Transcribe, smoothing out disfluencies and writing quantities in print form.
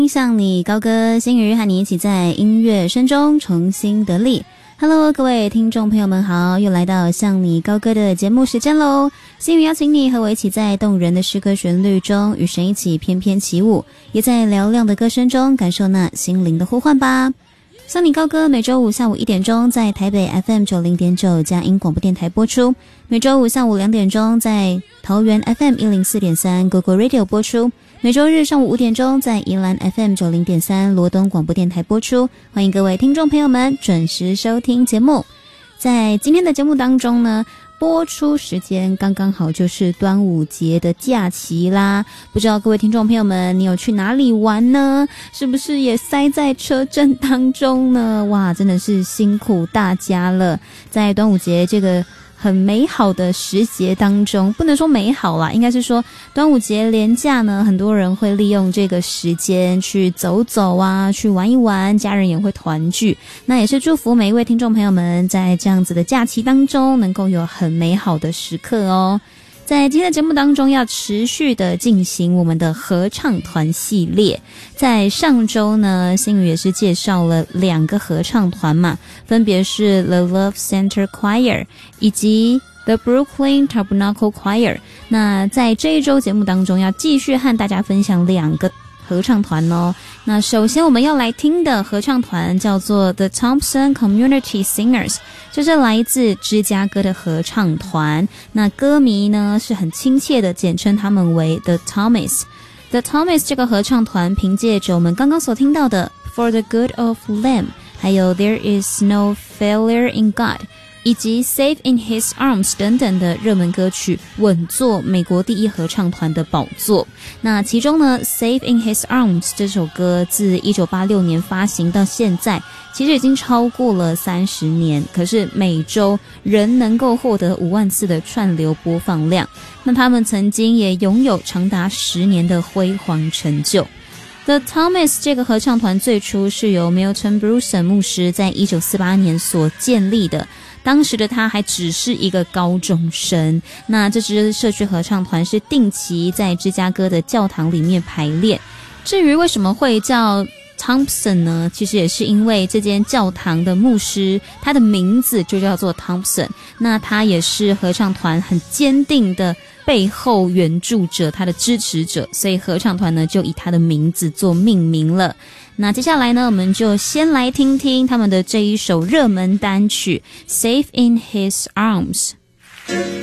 向你高歌，心语和你一起在音乐声中重新得力。Hello， 各位听众朋友们好，又来到向你高歌的节目时间喽。心语邀请你和我一起在动人的诗歌旋律中与神一起翩翩起舞，也在嘹亮的歌声中感受那心灵的呼唤吧。向你高歌每周五下午1点钟在台北 FM 90.9佳音广播电台播出，每周五下午2点钟在桃园 FM 104.3 Google Radio 播出，每周日上午5点钟在宜兰 FM 90.3罗东广播电台播出。欢迎各位听众朋友们准时收听节目。在今天的节目当中呢，播出时间刚刚好就是端午节的假期啦，不知道各位听众朋友们你有去哪里玩呢？是不是也塞在车阵当中呢？哇，真的是辛苦大家了。在端午节这个很美好的时节当中，不能说美好啦，应该是说端午节连假呢，很多人会利用这个时间去走走啊，去玩一玩，家人也会团聚。那也是祝福每一位听众朋友们在这样子的假期当中能够有很美好的时刻哦。在今天的节目当中要持续的进行我们的合唱团系列。在上周呢，心语也是介绍了2个合唱团嘛，分别是 The Love Center Choir 以及 The Brooklyn Tabernacle Choir。 那在这一周节目当中要继续和大家分享2个合唱团哦。那首先我们要来听的合唱团叫做 The Thompson Community Singers， 这是来自芝加哥的合唱团。那歌迷呢是很亲切的简称他们为 The Thomas。The Thomas 这个合唱团凭借着我们刚刚所听到的 For the Good of Lamb， 还有 There is no failure in God，以及 Safe in His Arms 等等的热门歌曲稳坐美国第一合唱团的宝座。那其中呢 Safe in His Arms 这首歌自1986年发行到现在，其实已经超过了30年，可是每周仍能够获得5万次的串流播放量。那他们曾经也拥有长达10年的辉煌成就。The Thomas 这个合唱团最初是由 Milton Brunson 牧师在1948年所建立的，当时的他还只是一个高中生。那这支社区合唱团是定期在芝加哥的教堂里面排练。至于为什么会叫 Thompson 呢？其实也是因为这间教堂的牧师他的名字就叫做 Thompson， 那他也是合唱团很坚定的背后援助者，他的支持者，所以合唱团呢就以他的名字做命名了。那接下来呢，我们就先来听听他们的这一首热门单曲 Safe in His Arms。